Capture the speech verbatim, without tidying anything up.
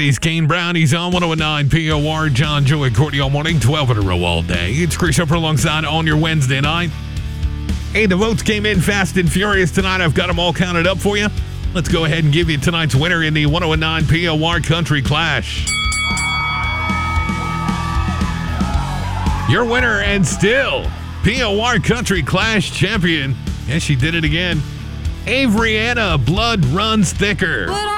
He's Kane Brown. He's on one oh nine P O R. John, Joey, Courtney all morning, twelve in a row all day. It's Chris Upper alongside on your Wednesday night. Hey, the votes came in fast and furious tonight. I've got them all counted up for you. Let's go ahead and give you tonight's winner in the one oh nine P O R Country Clash. Your winner and still P O R Country Clash champion. Yes, she did it again. Avriana Blood Runs Thicker.